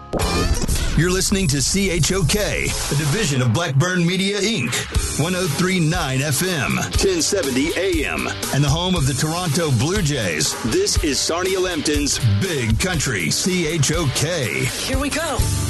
You're listening to CHOK, a division of Blackburn Media, Inc., 103.9 FM, 1070 AM, and the home of the Toronto Blue Jays. This is Sarnia Lambton's Big Country, CHOK. Here we go.